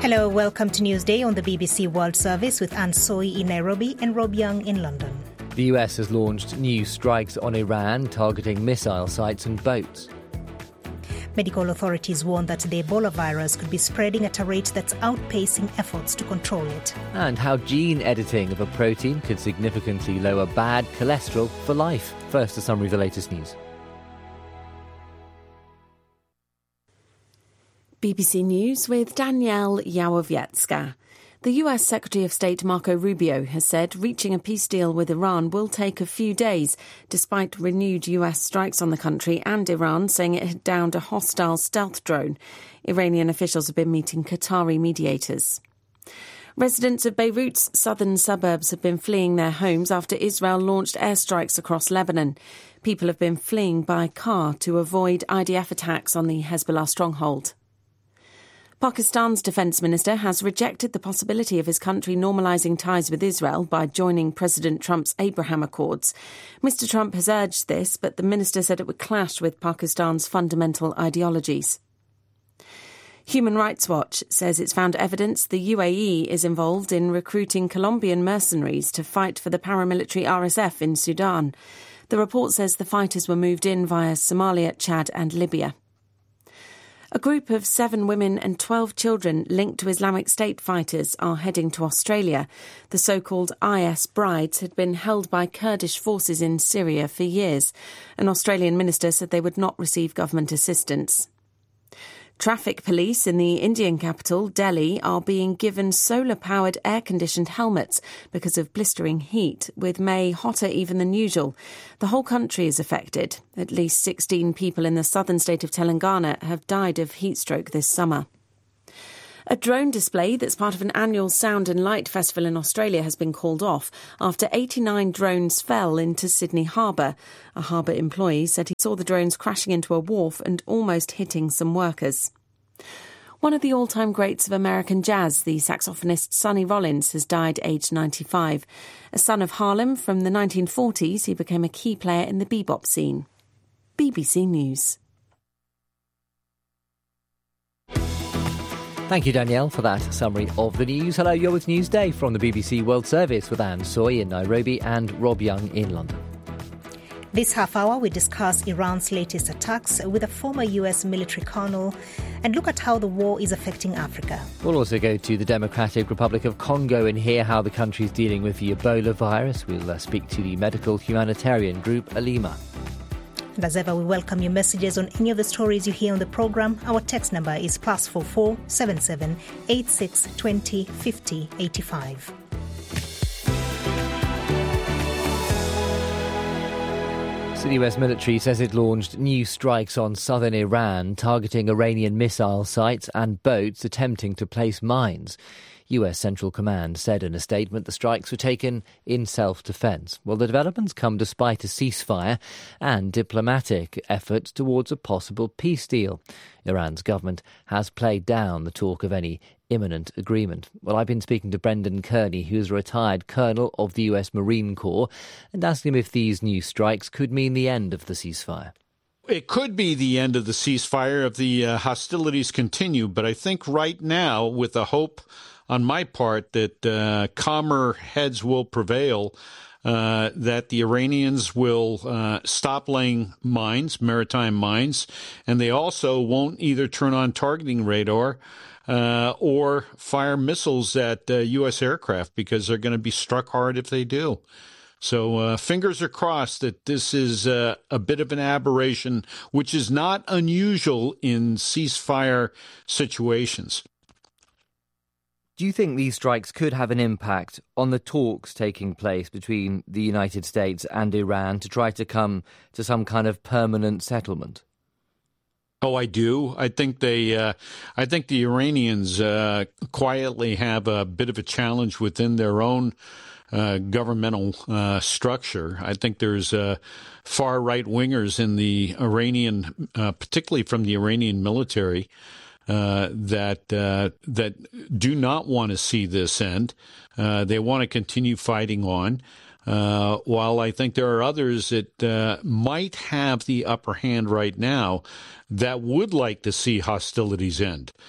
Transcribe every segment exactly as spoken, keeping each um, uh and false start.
Hello, welcome to Newsday on the B B C World Service with Anne Soy in Nairobi and Rob Young in London. The U S has launched new strikes on Iran targeting missile sites and boats. Medical authorities warn that the Ebola virus could be spreading at a rate that's outpacing efforts to control it. And how gene editing of a protein could significantly lower bad cholesterol for life. First, a summary of the latest news. B B C News with Danielle Yawowiecka. The U S Secretary of State Marco Rubio has said reaching a peace deal with Iran will take a few days, despite renewed U S strikes on the country and Iran saying it had downed a hostile stealth drone. Iranian officials have been meeting Qatari mediators. Residents of Beirut's southern suburbs have been fleeing their homes after Israel launched airstrikes across Lebanon. People have been fleeing by car to avoid I D F attacks on the Hezbollah stronghold. Pakistan's defence minister has rejected the possibility of his country normalising ties with Israel by joining President Trump's Abraham Accords. Mister Trump has urged this, but the minister said it would clash with Pakistan's fundamental ideologies. Human Rights Watch says it's found evidence the U A E is involved in recruiting Colombian mercenaries to fight for the paramilitary R S F in Sudan. The report says the fighters were moved in via Somalia, Chad and Libya. A group of seven women and twelve children linked to Islamic State fighters are heading to Australia. The so-called I S brides had been held by Kurdish forces in Syria for years. An Australian minister said they would not receive government assistance. Traffic police in the Indian capital, Delhi, are being given solar-powered air-conditioned helmets because of blistering heat, with May hotter even than usual. The whole country is affected. At least sixteen people in the southern state of Telangana have died of heat stroke this summer. A drone display that's part of an annual Sound and Light Festival in Australia has been called off after eighty-nine drones fell into Sydney Harbour. A harbour employee said he saw the drones crashing into a wharf and almost hitting some workers. One of the all-time greats of American jazz, the saxophonist Sonny Rollins, has died aged ninety-five. A son of Harlem from the nineteen forties, he became a key player in the bebop scene. B B C News. Thank you, Danielle, for that summary of the news. Hello, you're with Newsday from the B B C World Service with Anne Soy in Nairobi and Rob Young in London. This half hour, we discuss Iran's latest attacks with a former U S military colonel and look at how the war is affecting Africa. We'll also go to the Democratic Republic of Congo and hear how the country is dealing with the Ebola virus. We'll uh, speak to the medical humanitarian group Alima. And as ever, we welcome your messages on any of the stories you hear on the programme. Our text number is plus four four seven seven eight six two zero five zero eight five. So the U S military says it launched new strikes on southern Iran, targeting Iranian missile sites and boats attempting to place mines. U S Central Command said in a statement the strikes were taken in self-defence. Well, the developments come despite a ceasefire and diplomatic efforts towards a possible peace deal. Iran's government has played down the talk of any imminent agreement. Well, I've been speaking to Brendan Kearney, who is a retired colonel of the U S Marine Corps, and asked him if these new strikes could mean the end of the ceasefire. It could be the end of the ceasefire if the uh, hostilities continue, but I think right now, with the hope on my part that uh, calmer heads will prevail, uh, that the Iranians will uh, stop laying mines, maritime mines, and they also won't either turn on targeting radar uh, or fire missiles at uh, U S aircraft, because they're going to be struck hard if they do. So uh, fingers are crossed that this is uh, a bit of an aberration, which is not unusual in ceasefire situations. Do you think these strikes could have an impact on the talks taking place between the United States and Iran to try to come to some kind of permanent settlement? Oh, I do. I think they, uh, I think the Iranians uh, quietly have a bit of a challenge within their own uh, governmental uh, structure. I think there's uh, far right wingers in the Iranian, uh, particularly from the Iranian military, Uh, that uh, that do not want to see this end. Uh, they want to continue fighting on, uh, while I think there are others that uh, might have the upper hand right now that would like to see hostilities end.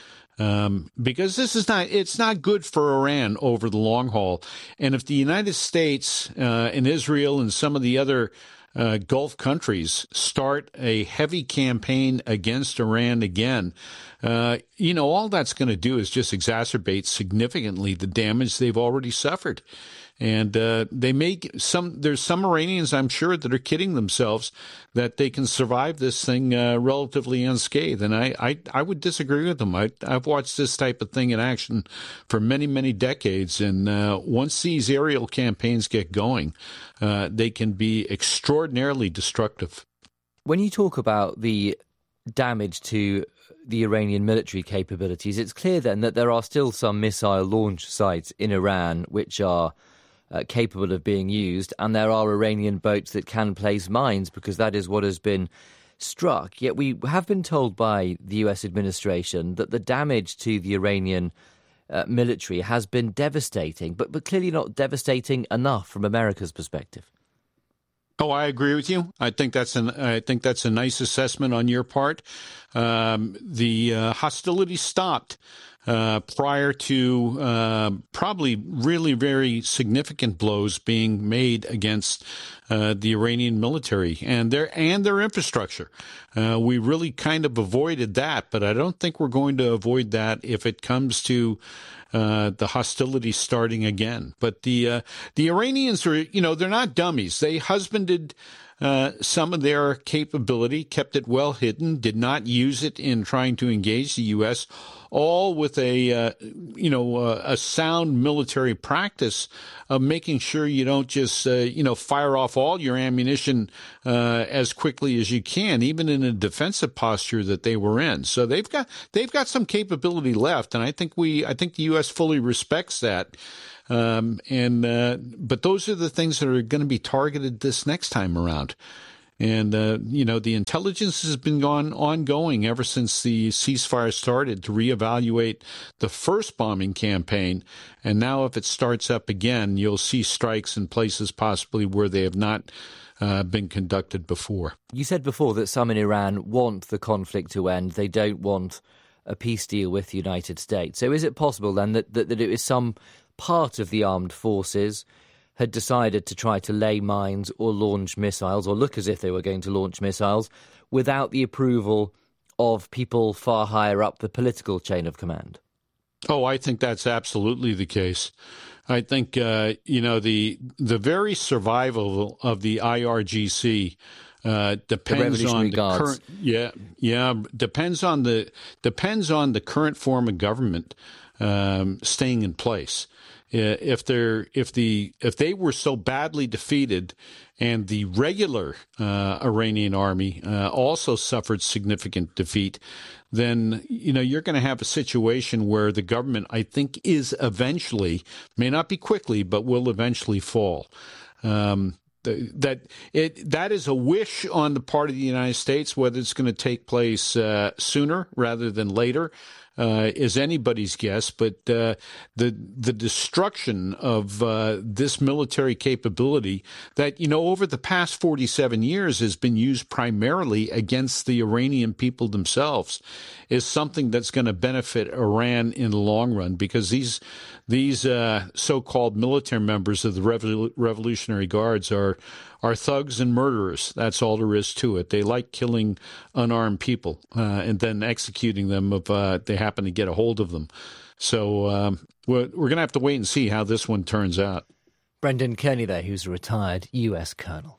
Um, because this is not, it's not good for Iran over the long haul. And if the United States uh, and Israel and some of the other uh, Gulf countries start a heavy campaign against Iran again, uh, you know, all that's going to do is just exacerbate significantly the damage they've already suffered. And uh, they make some. There's some Iranians, I'm sure, that are kidding themselves that they can survive this thing uh, relatively unscathed. And I, I, I would disagree with them. I, I've watched this type of thing in action for many, many decades. And uh, once these aerial campaigns get going, uh, they can be extraordinarily destructive. When you talk about the damage to the Iranian military capabilities, it's clear then that there are still some missile launch sites in Iran which are Uh, capable of being used, and there are Iranian boats that can place mines because that is what has been struck. Yet we have been told by the U S administration that the damage to the Iranian uh, military has been devastating, but, but clearly not devastating enough from America's perspective. Oh, I agree with you. I think that's an I think that's a nice assessment on your part. Um, the uh, hostilities stopped uh, prior to uh, probably really very significant blows being made against uh, the Iranian military and their and their infrastructure. Uh, we really kind of avoided that, but I don't think we're going to avoid that if it comes to Uh, the hostilities starting again. But the uh, the Iranians are, you know, they're not dummies. They husbanded uh, some of their capability, kept it well hidden, did not use it in trying to engage the U S, all with a, uh, you know, uh, a sound military practice of making sure you don't just, uh, you know, fire off all your ammunition uh, as quickly as you can, even in a defensive posture that they were in. So they've got they've got some capability left, and I think we I think the U S fully respects that. Um, and uh, but those are the things that are going to be targeted this next time around. And, uh, you know, the intelligence has been on, ongoing ever since the ceasefire started to reevaluate the first bombing campaign. And now if it starts up again, you'll see strikes in places possibly where they have not uh, been conducted before. You said before that some in Iran want the conflict to end. They don't want a peace deal with the United States. So is it possible then that, that, that it is some part of the armed forces had decided to try to lay mines or launch missiles or look as if they were going to launch missiles without the approval of people far higher up the political chain of command? Oh, I think that's absolutely the case. I think, uh, you know, the the very survival of the I R G C uh, depends the on the Guards. current. Yeah, yeah, depends on the depends on the current form of government um, staying in place. Uh, if they're if the if they were so badly defeated, and the regular uh, Iranian army uh, also suffered significant defeat, then you know you're going to have a situation where the government, I think, is eventually, may not be quickly, but will eventually fall. Um, that it that is a wish on the part of the United States. Whether it's going to take place uh, sooner rather than later Uh, is anybody's guess, but uh, the the destruction of uh, this military capability that, you know, over the past forty-seven years has been used primarily against the Iranian people themselves is something that's going to benefit Iran in the long run, because these these uh, so-called military members of the Revol- Revolutionary Guards are are thugs and murderers. That's all there is to it. They like killing unarmed people uh, and then executing them if uh, they happen to get a hold of them. So um, we're, we're going to have to wait and see how this one turns out. Brendan Kearney there, who's a retired U S colonel.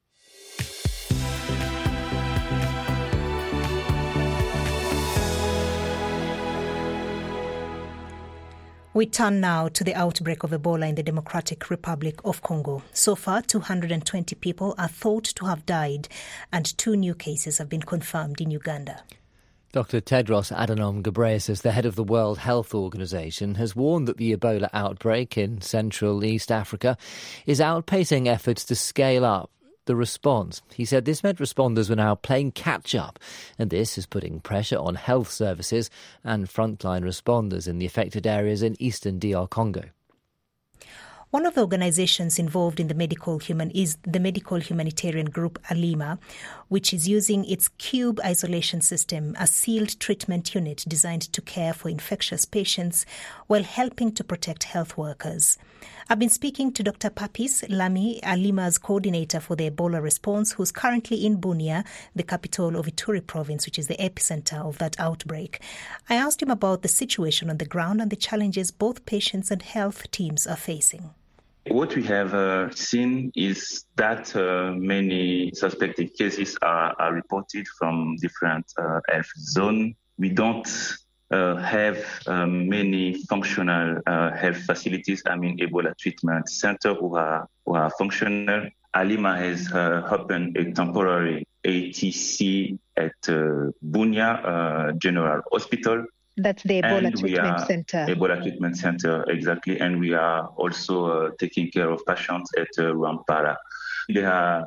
We turn now to the outbreak of Ebola in the Democratic Republic of Congo. So far, two hundred twenty people are thought to have died, and two new cases have been confirmed in Uganda. Doctor Tedros Adhanom Ghebreyesus, the head of the World Health Organization, has warned that the Ebola outbreak in Central East Africa is outpacing efforts to scale up the response. He said this meant responders were now playing catch-up, and this is putting pressure on health services and frontline responders in the affected areas in eastern D R Congo. One of the organizations involved in the medical human is the medical humanitarian group Alima, which is using its Cube isolation system, a sealed treatment unit designed to care for infectious patients while helping to protect health workers. I've been speaking to Doctor Papis Lami, Alima's coordinator for the Ebola response, who's currently in Bunia, the capital of Ituri province, which is the epicenter of that outbreak. I asked him about the situation on the ground and the challenges both patients and health teams are facing. What we have uh, seen is that uh, many suspected cases are, are reported from different uh, health zones. We don't uh, have um, many functional uh, health facilities, I mean Ebola treatment center who are, who are functional. Alima has uh, opened a temporary A T C at uh, Bunia uh, General Hospital. That's the Ebola Treatment Center. Ebola Treatment Center, exactly. And we are also uh, taking care of patients at uh, Rwampara. There are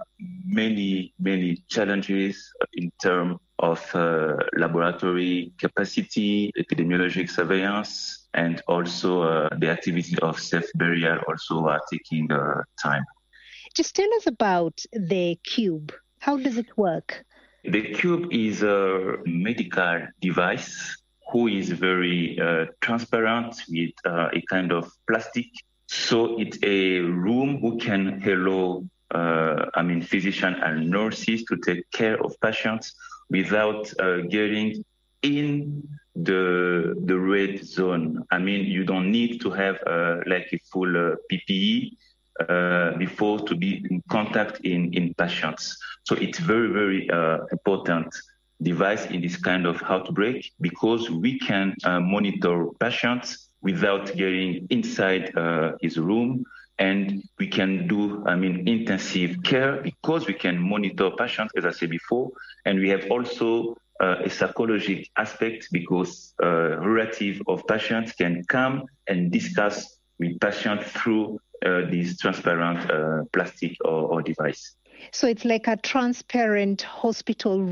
many, many challenges in terms of uh, laboratory capacity, epidemiologic surveillance, and also uh, the activity of self-burial also are taking uh, time. Just tell us about the Cube. How does it work? The Cube is a medical device who is very uh, transparent with uh, a kind of plastic. So it's a room who can allow, uh, I mean, physicians and nurses to take care of patients without uh, getting in the the red zone. I mean, you don't need to have uh, like a full uh, P P E uh, before to be in contact in, in patients. So it's very, very uh, important device in this kind of outbreak because we can uh, monitor patients without getting inside uh, his room, and we can do, I mean, intensive care because we can monitor patients, as I said before, and we have also uh, a psychological aspect because uh, relatives of patients can come and discuss with patients through uh, this transparent uh, plastic or, or device. So it's like a transparent hospital